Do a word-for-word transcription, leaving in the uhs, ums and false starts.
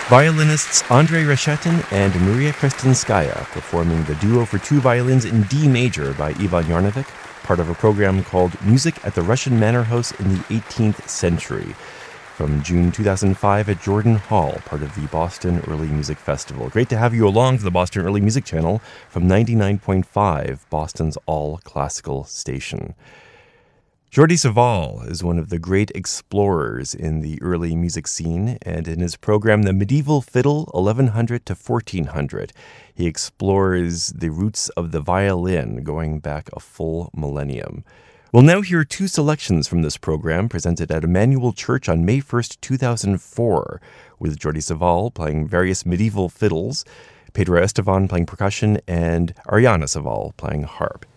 Violinists Andrei Reshetin and Maria Kristinskaya performing the duo for two violins in D major by Ivan Yarnevik, part of a program called Music at the Russian Manor House in the eighteenth Century, from June two thousand five at Jordan Hall, part of the Boston Early Music Festival. Great to have you along for the Boston Early Music Channel from ninety-nine point five, Boston's all-classical station. Jordi Savall is one of the great explorers in the early music scene, and in his program, The Medieval Fiddle, eleven hundred to fourteen hundred, he explores the roots of the violin going back a full millennium. We'll now hear two selections from this program presented at Emmanuel Church on May first, two thousand four, with Jordi Savall playing various medieval fiddles, Pedro Estevan playing percussion, and Ariana Savall playing harp.